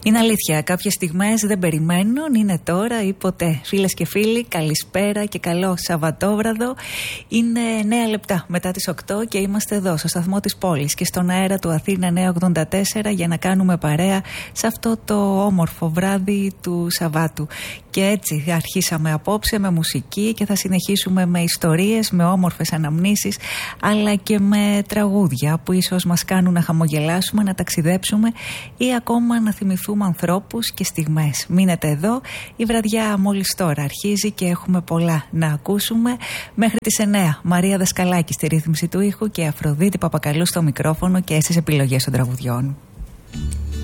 Είναι αλήθεια, κάποιες στιγμές δεν περιμένουν, είναι τώρα ή ποτέ. Φίλες και φίλοι, καλησπέρα και καλό Σαββατόβραδο. Είναι 9 λεπτά μετά τις 8 και είμαστε εδώ στο σταθμό της πόλης και στον αέρα του Αθήνα 984 για να κάνουμε παρέα σε αυτό το όμορφο βράδυ του Σαββάτου. Και έτσι αρχίσαμε απόψε με μουσική και θα συνεχίσουμε με ιστορίες, με όμορφες αναμνήσεις, αλλά και με τραγούδια που ίσως μας κάνουν να χαμογελάσουμε, να ταξιδέψουμε ή ακόμα να θυμηθούμε ανθρώπους και στιγμές. Μείνετε εδώ, η βραδιά μόλις τώρα αρχίζει και έχουμε πολλά να ακούσουμε. Μέχρι τις 9, Μαρία Δασκαλάκη στη ρύθμιση του ήχου και Αφροδίτη Παπακαλού στο μικρόφωνο και στις επιλογές των τραγουδιών.